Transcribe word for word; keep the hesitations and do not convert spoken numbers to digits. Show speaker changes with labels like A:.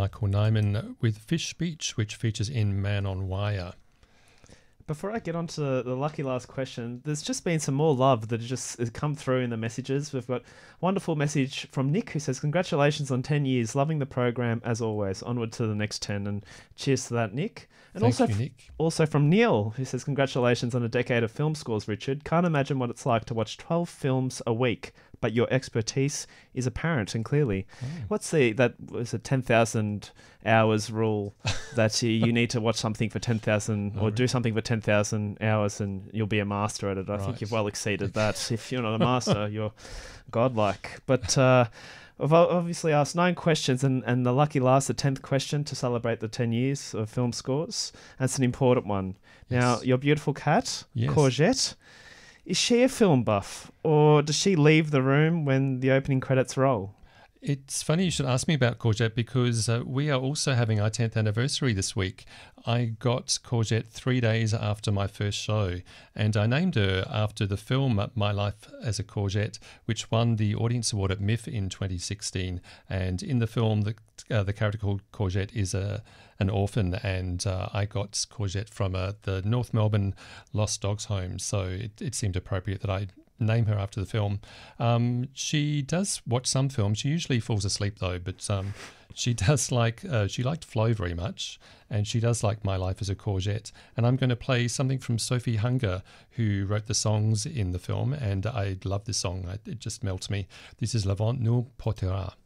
A: Michael Nyman with Fish Beach, which features in Man on Wire.
B: Before I get on to the lucky last question, there's just been some more love that has just has come through in the messages. We've got a wonderful message from Nick who says, congratulations on ten years, loving the program as always, onward to the next ten, and cheers to that, Nick. And
A: Thank
B: also,
A: you, Nick.
B: Also from Neil, who says, congratulations on a decade of film scores, Richard. Can't imagine what it's like to watch twelve films a week, but your expertise is apparent and clearly. Oh. What's the, that was a ten thousand hours rule that you, you need to watch something for ten thousand oh, or do something for ten thousand hours and you'll be a master at it. I right. think you've well exceeded that. If you're not a master, you're godlike. But uh, I've obviously asked nine questions, and, and the lucky last, the tenth question to celebrate the ten years of film scores. That's an important one. Yes. Now, your beautiful cat, yes. Courgette, is she a film buff, or does she leave the room when the opening credits roll?
A: It's funny you should ask me about Courgette because uh, we are also having our tenth anniversary this week. I got Courgette three days after my first show, and I named her after the film My Life as a Courgette, which won the Audience Award at M I F in twenty sixteen. And in the film, the uh, the character called Courgette is a an orphan, and uh, I got Courgette from uh, the North Melbourne Lost Dogs Home, so it, it seemed appropriate that I name her after the film. Um, she does watch some films. She usually falls asleep though, but um, she does like, uh, she liked Flow very much, and she does like My Life as a Courgette. And I'm going to play something from Sophie Hunger, who wrote the songs in the film, and I love this song. It just melts me. This is La Vente nous portera.